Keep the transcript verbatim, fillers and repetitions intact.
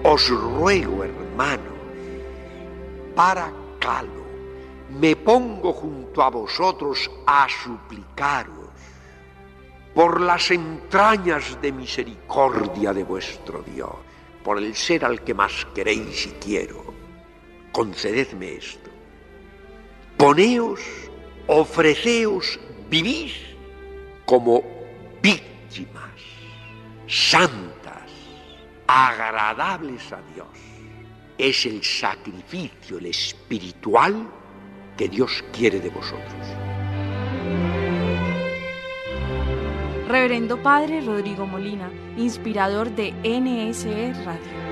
Os ruego, hermano, para calo, me pongo junto a vosotros a suplicaros por las entrañas de misericordia de vuestro Dios, por el ser al que más queréis y quiero, concededme esto. Poneos, ofreceos, vivís como víctimas santas, agradables a Dios. Es el sacrificio, el espiritual, que Dios quiere de vosotros. Reverendo Padre Rodrigo Molina, inspirador de N S E Radio.